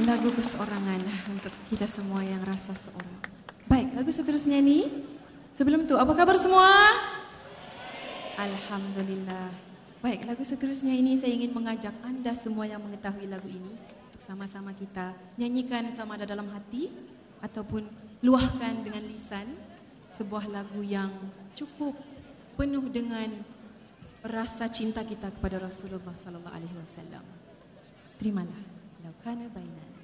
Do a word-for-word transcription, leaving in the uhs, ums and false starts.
lagu keseorangan untuk kita semua yang rasa seorang. Baik, lagu seterusnya ni. Sebelum tu, apa khabar semua? Alhamdulillah. Baik, lagu seterusnya ini saya ingin mengajak anda semua yang mengetahui lagu ini untuk sama-sama kita nyanyikan sama ada dalam hati ataupun luahkan dengan lisan sebuah lagu yang cukup penuh dengan rasa cinta kita kepada Rasulullah sallallahu alaihi wasallam. Terimalah. Lau kana bainana